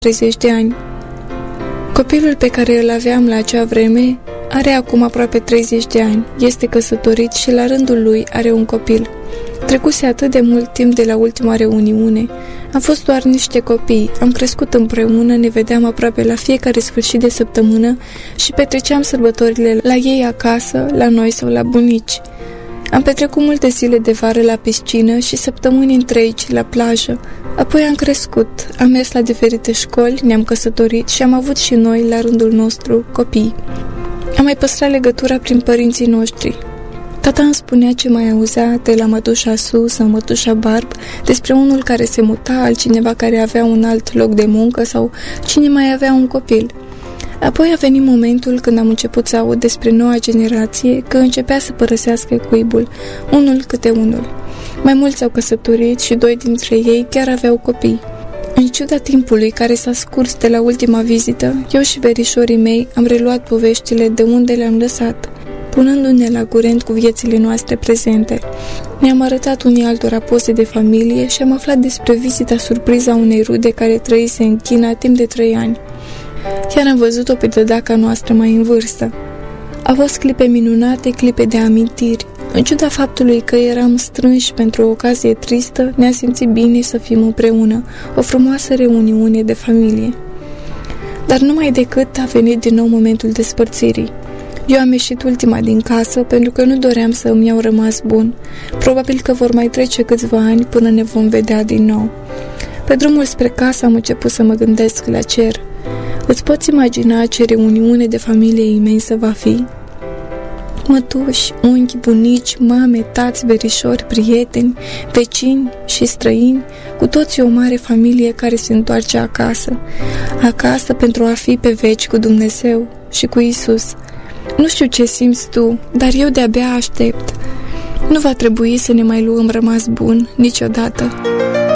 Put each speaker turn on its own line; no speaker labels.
30 de ani. Copilul pe care îl aveam la acea vreme are acum aproape 30 de ani, este căsătorit și la rândul lui are un copil. Trecuse atât de mult timp de la ultima reuniune. Am fost doar niște copii, am crescut împreună, ne vedeam aproape la fiecare sfârșit de săptămână și petreceam sărbătorile la ei acasă, la noi sau la bunici. Am petrecut multe zile de vară la piscină și săptămâni întregi la plajă. Apoi am crescut, am mers la diferite școli, ne-am căsătorit și am avut și noi, la rândul nostru, copii. Am mai păstrat legătura prin părinții noștri. Tata îmi spunea ce mai auzea de la mătușa Su sau mătușa Barb despre unul care se muta, altcineva care avea un alt loc de muncă sau cine mai avea un copil. Apoi a venit momentul când am început să aud despre noua generație că începea să părăsească cuibul, unul câte unul. Mai mulți s-au căsătorit și 2 dintre ei chiar aveau copii. În ciuda timpului care s-a scurs de la ultima vizită, eu și verișorii mei am reluat poveștile de unde le-am lăsat, punându-ne la curent cu viețile noastre prezente. Ne-am arătat unii altora poze de familie și am aflat despre vizita surpriză a unei rude care trăise în China timp de 3 ani. Chiar am văzut-o pe dădaca noastră mai în vârstă. Au fost clipe minunate, clipe de amintiri. În ciuda faptului că eram strânși pentru o ocazie tristă, ne-a simțit bine să fim împreună, o frumoasă reuniune de familie. Dar numai decât a venit din nou momentul despărțirii. Eu am ieșit ultima din casă pentru că nu doream să îmi iau rămas bun. Probabil că vor mai trece câțiva ani până ne vom vedea din nou. Pe drumul spre casă am început să mă gândesc la cer. Îți poți imagina ce reuniune de familie imensă va fi? Mătuși, unchi, bunici, mame, tați, verișori, prieteni, vecini și străini, cu toții o mare familie care se întoarce acasă. Acasă pentru a fi pe veci cu Dumnezeu și cu Isus. Nu știu ce simți tu, dar eu de-abia aștept. Nu va trebui să ne mai luăm rămas bun niciodată.